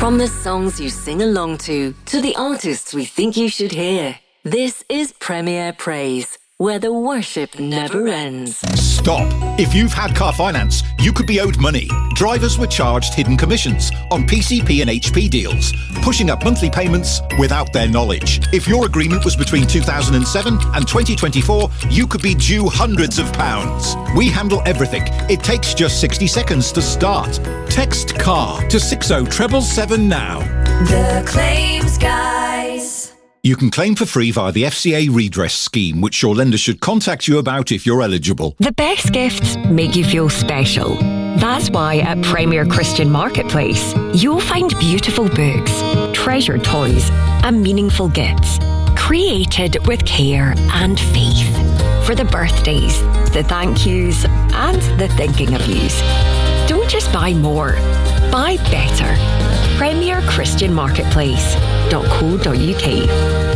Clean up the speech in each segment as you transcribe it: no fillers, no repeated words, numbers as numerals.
From the songs you sing along to the artists we think you should hear. This is Premier Praise, where the worship never ends. Stop. If you've had car finance, you could be owed money. Drivers were charged hidden commissions on PCP and HP deals, pushing up monthly payments without their knowledge. If your agreement was between 2007 and 2024, you could be due hundreds of pounds. We handle everything. It takes just 60 seconds to start. Text CAR to 60777 now. The Claims Guys. You can claim for free via the FCA redress scheme, which your lender should contact you about if you're eligible. The best gifts make you feel special. That's why at Premier Christian Marketplace, you'll find beautiful books, treasured toys, and meaningful gifts, created with care and faith. For the birthdays, the thank yous, and the thinking of yous. Don't just buy more, buy better. Premier Christian Marketplace.co.uk.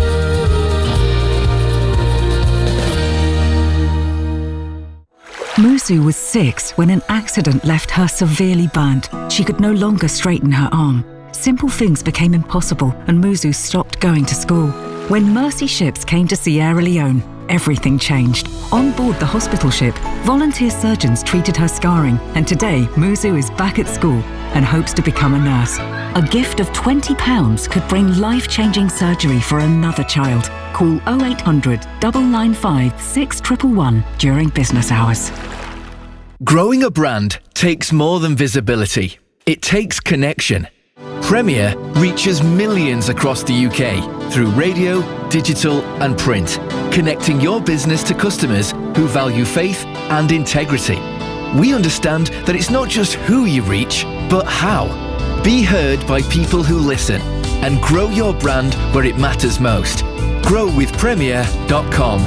Musu was 6 when an accident left her severely burned. She could no longer straighten her arm. Simple things became impossible and Musu stopped going to school. When Mercy ships came to Sierra Leone, everything changed. On board the hospital ship, volunteer surgeons treated her scarring, and today Musu is back at school and hopes to become a nurse. A gift of £20 could bring life-changing surgery for another child. Call 0800 995 6111 during business hours. Growing a brand takes more than visibility. It takes connection. Premier reaches millions across the UK through radio, digital and print, connecting your business to customers who value faith and integrity. We understand that it's not just who you reach, but how. Be heard by people who listen and grow your brand where it matters most. Growwithpremier.com.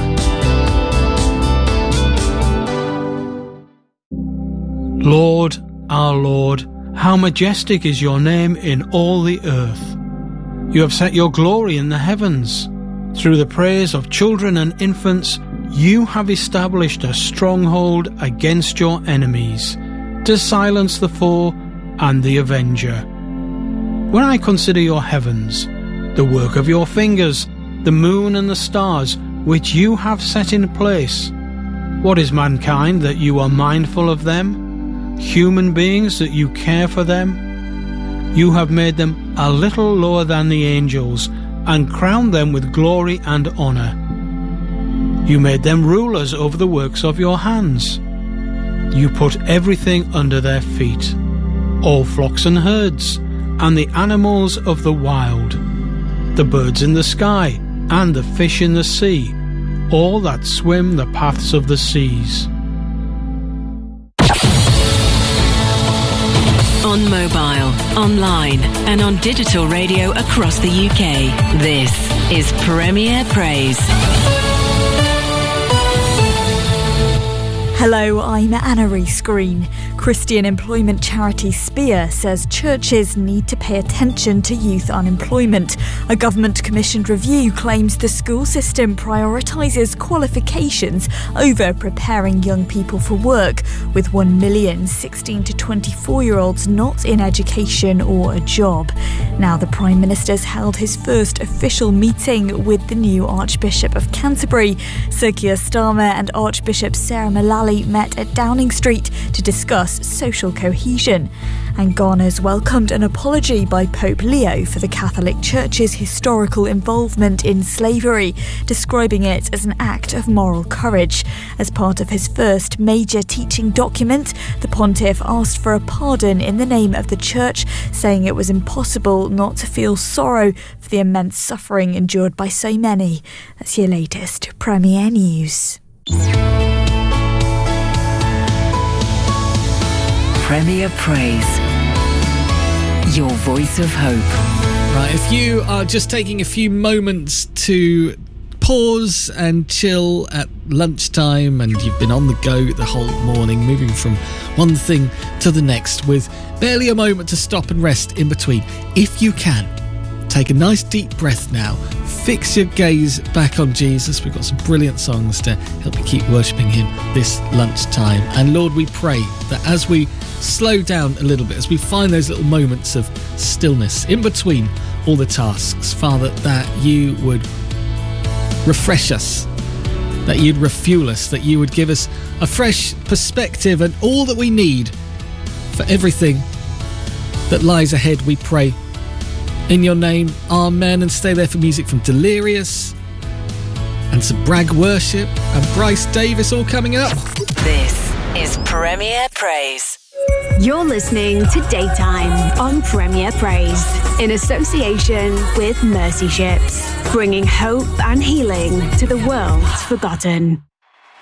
Lord, our Lord, how majestic is your name in all the earth. You have set your glory in the heavens. Through the praise of children and infants, you have established a stronghold against your enemies, to silence the foe and the avenger. When I consider your heavens, the work of your fingers, the moon and the stars, which you have set in place, what is mankind that you are mindful of them? Human beings that you care for them? You have made them a little lower than the angels, and crowned them with glory and honour. You made them rulers over the works of your hands. You put everything under their feet, all flocks and herds, and the animals of the wild, the birds in the sky, and the fish in the sea, all that swim the paths of the seas. On mobile, online, and on digital radio across the UK. This is Premier Praise. Hello, I'm Anna Rees Green. Christian employment charity Spear says churches need to pay attention to youth unemployment. A government-commissioned review claims the school system prioritises qualifications over preparing young people for work, with 1 million 16 to 24-year-olds not in education or a job. Now, the Prime Minister's held his first official meeting with the new Archbishop of Canterbury. Sir Keir Starmer and Archbishop Sarah Mullally met at Downing Street to discuss social cohesion. And Ghana's welcomed an apology by Pope Leo for the Catholic Church's historical involvement in slavery, describing it as an act of moral courage. As part of his first major teaching document, the pontiff asked for a pardon in the name of the Church, saying it was impossible not to feel sorrow for the immense suffering endured by so many. That's your latest Premier News. Premier Praise, your voice of hope. Right, if you are just taking a few moments to pause and chill at lunchtime and you've been on the go the whole morning, moving from one thing to the next with barely a moment to stop and rest in between, if you can, take a nice deep breath now, fix your gaze back on Jesus. We've got some brilliant songs to help you keep worshipping him this lunchtime. And Lord, we pray that as we slow down a little bit, as we find those little moments of stillness in between all the tasks, Father, that you would refresh us, that you'd refuel us, that you would give us a fresh perspective and all that we need for everything that lies ahead, we pray. In your name, amen. And stay there for music from Delirious and some Bragg Worship and Bryce Davis all coming up. This is Premier Praise. You're listening to Daytime on Premier Praise in association with Mercy Ships, bringing hope and healing to the world's forgotten.